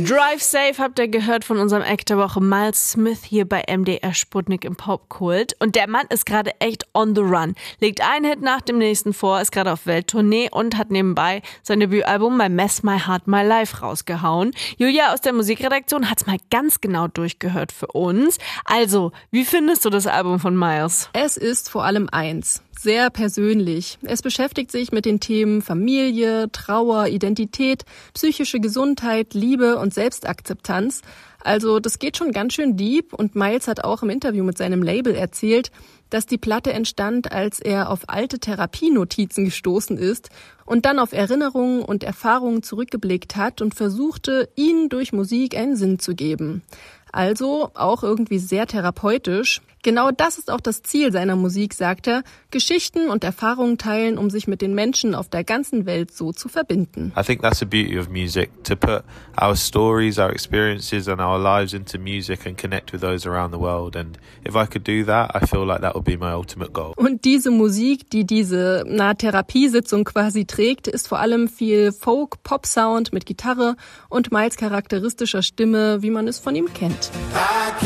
Drive Safe habt ihr gehört von unserem Act der Woche Miles Smith hier bei MDR Sputnik im Popkult. Und der Mann ist gerade echt on the run. Legt einen Hit nach dem nächsten vor, ist gerade auf Welttournee und hat nebenbei sein Debütalbum My Mess, My Heart, My Life rausgehauen. Julia aus der Musikredaktion hat's mal ganz genau durchgehört für uns. Also, wie findest du das Album von Miles? Es ist vor allem eins. Sehr persönlich. Es beschäftigt sich mit den Themen Familie, Trauer, Identität, psychische Gesundheit, Liebe und Selbstakzeptanz. Also das geht schon ganz schön deep und Miles hat auch im Interview mit seinem Label erzählt, dass die Platte entstand, als er auf alte Therapienotizen gestoßen ist und dann auf Erinnerungen und Erfahrungen zurückgeblickt hat und versuchte, ihnen durch Musik einen Sinn zu geben. Also auch irgendwie sehr therapeutisch. Genau das ist auch das Ziel seiner Musik, sagt er, Geschichten und Erfahrungen teilen, um sich mit den Menschen auf der ganzen Welt so zu verbinden. I think that's the beauty of music, to put our stories, our experiences and our lives into music and connect with those around the world. And if I could do that, I feel like that would be my ultimate goal. Und diese Musik, die diese Therapiesitzung quasi trägt, ist vor allem viel Folk, Pop-Sound mit Gitarre und Miles charakteristischer Stimme, wie man es von ihm kennt.